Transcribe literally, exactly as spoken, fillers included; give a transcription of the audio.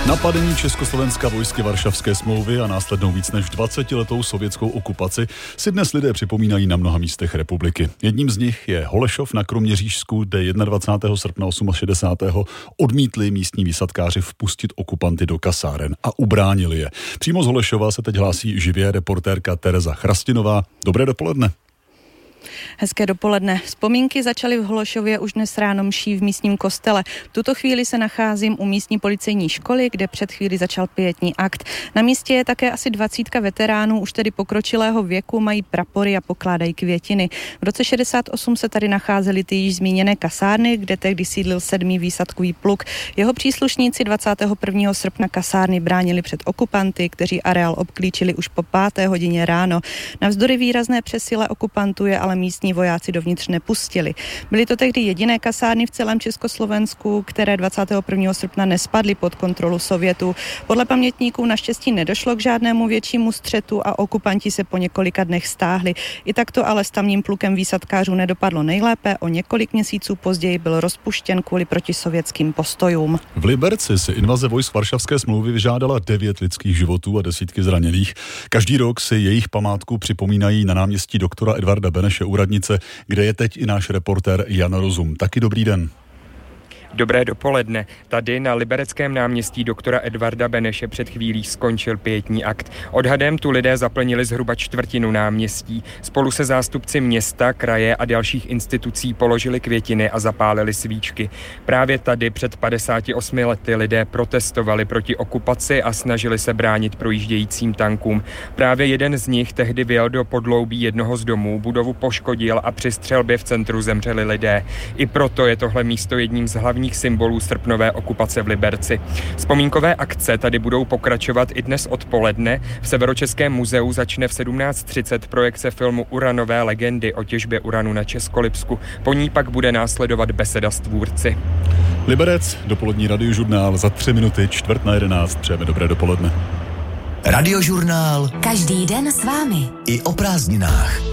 Napadení Československa vojsky Varšavské smlouvy a následnou víc než dvacetiletou sovětskou okupaci si dnes lidé připomínají na mnoha místech republiky. Jedním z nich je Holešov na Kroměřížsku, kde dvacátého prvního srpna šedesátého osmého odmítli místní výsadkáři vpustit okupanty do kasáren a ubránili je. Přímo z Holešova se teď hlásí živě reportérka Tereza Chrastinová. Dobré dopoledne. Hezké dopoledne. Vzpomínky začaly v Holešově už dnes ráno mší v místním kostele. V tuto chvíli se nacházím u místní policejní školy, kde před chvíli začal pietní akt. Na místě je také asi dvacítka veteránů, už tedy pokročilého věku, mají prapory a pokládají květiny. V roce šedesát osm se tady nacházely ty již zmíněné kasárny, kde tehdy sídlil sedmý výsadkový pluk. Jeho příslušníci dvacátého prvního srpna kasárny bránili před okupanty, kteří areál obklíčili už po páté hodině ráno. Navzdory výrazné přesile okupantů je ale místní vojáci dovnitř nepustili. Byly to tehdy jediné kasárny v celém Československu, které dvacátého prvního srpna nespadly pod kontrolu Sovětů. Podle pamětníků naštěstí nedošlo k žádnému většímu střetu a okupanti se po několika dnech stáhli. I tak to ale s tamním plukem výsadkářů nedopadlo nejlépe. O několik měsíců později byl rozpuštěn kvůli protisovětským postojům. V Liberci si invaze vojsk Varšavské smlouvy vyžádala devět lidských životů a desítky zraněných. Každý rok si jejich památku připomínají na náměstí doktora Edvarda Beneše u radnice, kde je teď i náš reportér Jan Rozum. Taky dobrý den. Dobré dopoledne. Tady na Libereckém náměstí doktora Edvarda Beneše před chvílí skončil pietní akt. Odhadem tu lidé zaplnili zhruba čtvrtinu náměstí. Spolu se zástupci města, kraje a dalších institucí položili květiny a zapálili svíčky. Právě tady před padesáti osmi lety lidé protestovali proti okupaci a snažili se bránit projíždějícím tankům. Právě jeden z nich tehdy vyjel do podloubí jednoho z domů, budovu poškodil a při střelbě v centru zemřeli lidé. I proto je tohle místo jedním z hlavních symbolů srpnové okupace v Liberci. Vzpomínkové akce tady budou pokračovat i dnes odpoledne. V Severočeském muzeu začne v sedmnáct třicet projekce filmu Uranové legendy o těžbě uranu na Českolipsku. Po ní pak bude následovat beseda s tvůrci. Liberec, dopolední radiožurnál za tři minuty, čtvrt na jedenáct. Přejeme dobré dopoledne. Radiožurnál. Každý den s vámi. I o prázdninách.